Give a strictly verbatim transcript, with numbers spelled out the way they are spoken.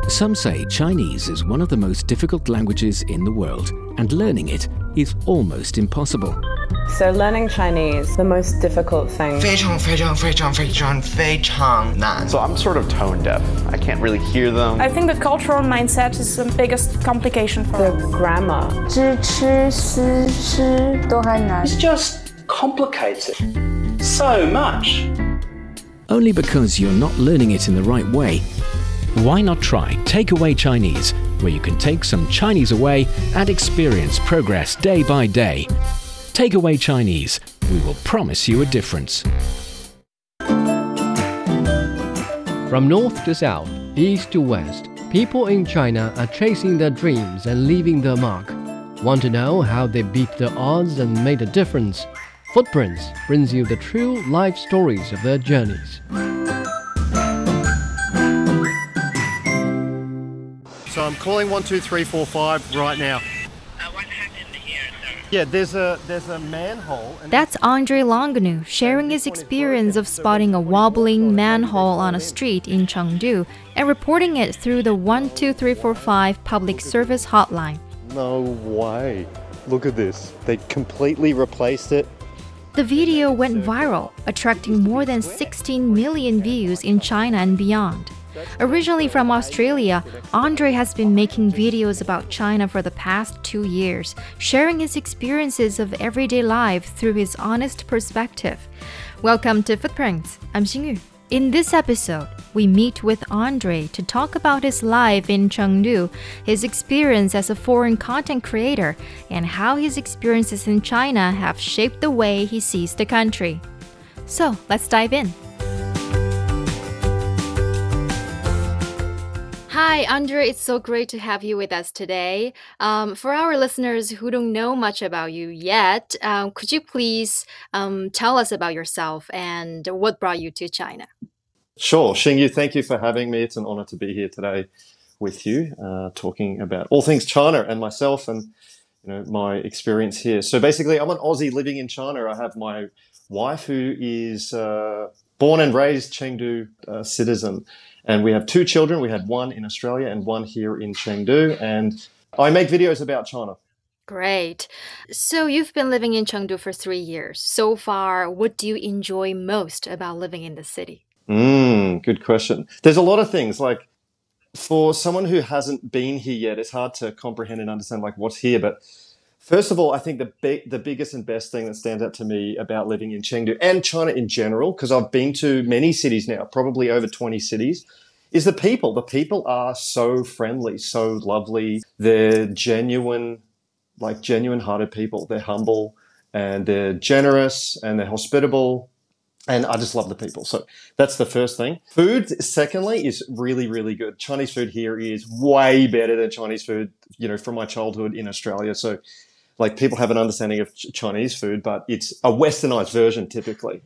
Some say Chinese is one of the most difficult languages in the world, and learning it is almost impossible. So learning Chinese, the most difficult thing. 非常非常非常非常非常难. So I'm sort of tone deaf. I can't really hear them. I think the cultural mindset is the biggest complication for The us. grammar. 知吃思吃都还难。 It's just complicated so much. Only because you're not learning it in the right way. Why not try Takeaway Chinese, where you can take some Chinese away and experience progress day by day. Takeaway Chinese, we will promise you a difference. From north to south, east to west, people in China are chasing their dreams and leaving their mark. Want to know how they beat the odds and made a difference? Footprints brings you the true life stories of their journeys. So I'm calling one two three four five right now. Uh, what happened here, sir? Yeah, there's a there's a manhole. And That's Andre Longanu sharing his experience of spotting a wobbling manhole on a street in Chengdu and reporting it through the one two three four five public service hotline. No way. Look at this. They completely replaced it. The video went viral, attracting more than sixteen million views in China and beyond. Originally from Australia, Andre has been making videos about China for the past two years, sharing his experiences of everyday life through his honest perspective. Welcome to Footprints. I'm Xingyu. In this episode, we meet with Andre to talk about his life in Chengdu, his experience as a foreign content creator, and how his experiences in China have shaped the way he sees the country. So, let's dive in. Hi, Andre. It's so great to have you with us today. Um, for our listeners who don't know much about you yet, um, could you please um, tell us about yourself and what brought you to China? Sure, Xingyu, thank you for having me. It's an honor to be here today with you, uh, talking about all things China and myself and you know my experience here. So basically, I'm an Aussie living in China. I have my wife who is uh, born and raised Chengdu uh, citizen. And we have two children. We had one in Australia and one here in Chengdu. And I make videos about China. Great. So you've been living in Chengdu for three years. So far, what do you enjoy most about living in the city? Mm, good question. There's a lot of things. Like for someone who hasn't been here yet, it's hard to comprehend and understand like what's here. But first of all, I think the big, the biggest and best thing that stands out to me about living in Chengdu and China in general, because I've been to many cities now, probably over twenty cities, is the people. The people are so friendly, so lovely. They're genuine, like genuine-hearted people. They're humble and they're generous and they're hospitable. And I just love the people. So that's the first thing. Food, secondly, is really, really good. Chinese food here is way better than Chinese food, you know, from my childhood in Australia. So like people have an understanding of Ch- Chinese food, but it's a westernized version typically.